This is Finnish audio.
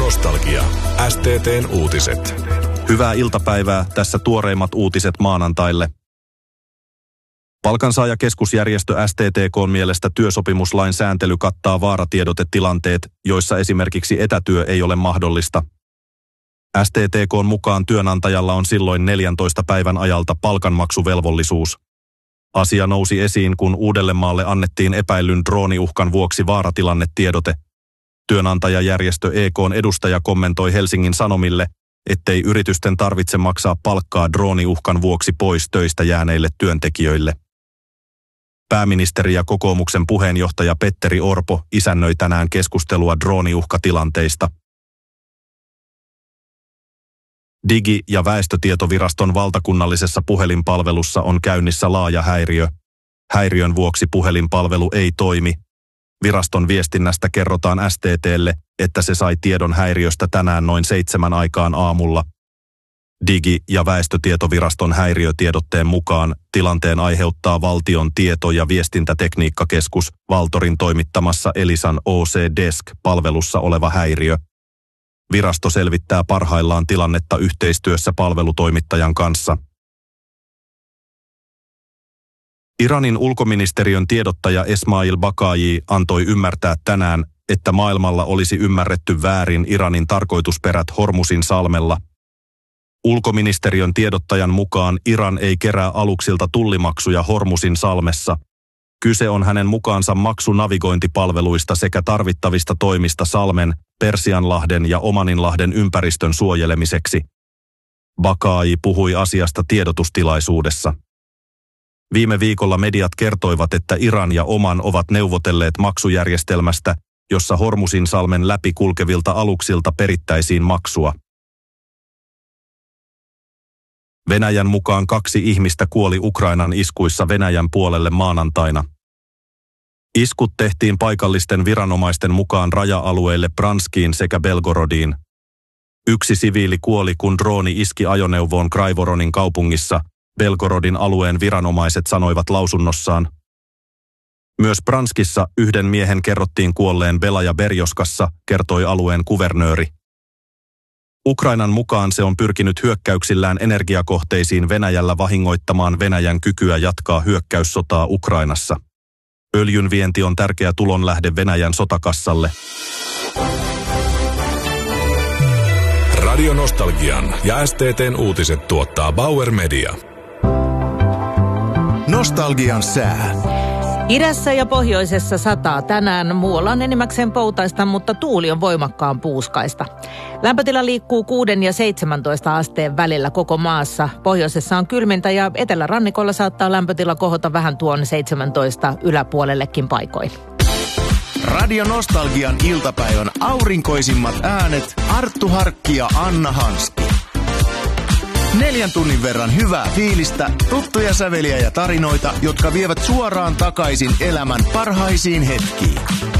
Nostalgia. STT:n uutiset. Hyvää iltapäivää, tässä tuoreimmat uutiset maanantaille. Palkansaajakeskusjärjestö STTK:n mielestä työsopimuslain sääntely kattaa vaaratiedote-tilanteet, joissa esimerkiksi etätyö ei ole mahdollista. STTK:n mukaan työnantajalla on silloin 14 päivän ajalta palkanmaksuvelvollisuus. Asia nousi esiin, kun Uudellemaalle annettiin epäillyn drooniuhkan vuoksi vaaratilannetiedote. Työnantajajärjestö EK:n edustaja kommentoi Helsingin Sanomille, ettei yritysten tarvitse maksaa palkkaa drooniuhkan vuoksi pois töistä jääneille työntekijöille. Pääministeri ja kokoomuksen puheenjohtaja Petteri Orpo isännöi tänään keskustelua drooniuhkatilanteista. Digi- ja väestötietoviraston valtakunnallisessa puhelinpalvelussa on käynnissä laaja häiriö. Häiriön vuoksi puhelinpalvelu ei toimi. Viraston viestinnästä kerrotaan STT:lle, että se sai tiedon häiriöstä tänään noin 7 aikaan aamulla. Digi- ja väestötietoviraston häiriötiedotteen mukaan tilanteen aiheuttaa Valtion tieto- ja viestintätekniikkakeskus Valtorin toimittamassa Elisan OC-Desk-palvelussa oleva häiriö. Virasto selvittää parhaillaan tilannetta yhteistyössä palvelutoimittajan kanssa. Iranin ulkoministeriön tiedottaja Esmail Baqai antoi ymmärtää tänään, että maailmalla olisi ymmärretty väärin Iranin tarkoitusperät Hormuzin salmella. Ulkoministeriön tiedottajan mukaan Iran ei kerää aluksilta tullimaksuja Hormuzin salmessa. Kyse on hänen mukaansa maksunavigointipalveluista sekä tarvittavista toimista salmen, Persianlahden ja Omaninlahden ympäristön suojelemiseksi. Baqai puhui asiasta tiedotustilaisuudessa. Viime viikolla mediat kertoivat, että Iran ja Oman ovat neuvotelleet maksujärjestelmästä, jossa Hormuzin salmen läpi kulkevilta aluksilta perittäisiin maksua. Venäjän mukaan 2 ihmistä kuoli Ukrainan iskuissa Venäjän puolelle maanantaina. Iskut tehtiin paikallisten viranomaisten mukaan raja-alueille Branskiin sekä Belgorodiin. 1 siviili kuoli, kun drooni iski ajoneuvoon Kraivoronin kaupungissa, Belgorodin alueen viranomaiset sanoivat lausunnossaan. Myös Branskissa 1 miehen kerrottiin kuolleen Belaja Berjoskassa, kertoi alueen kuvernööri. Ukrainan mukaan se on pyrkinyt hyökkäyksillään energiakohteisiin Venäjällä vahingoittamaan Venäjän kykyä jatkaa hyökkäyssotaa Ukrainassa. Öljyn vienti on tärkeä tulonlähde Venäjän sotakassalle. Radio Nostalgian ja STT:n uutiset tuottaa Bauer Media. Nostalgian sää. Idässä ja pohjoisessa sataa tänään, muualla on enimmäkseen poutaista, mutta tuuli on voimakkaan puuskaista. Lämpötila liikkuu 6 ja 17 asteen välillä koko maassa. Pohjoisessa on kylmintä ja etelärannikolla saattaa lämpötila kohota vähän tuon 17 yläpuolellekin paikoin. Radio Nostalgian iltapäivän aurinkoisimmat äänet Arttu Harkki ja Anna Hanski. 4 tunnin verran hyvää fiilistä, tuttuja säveliä ja tarinoita, jotka vievät suoraan takaisin elämän parhaisiin hetkiin.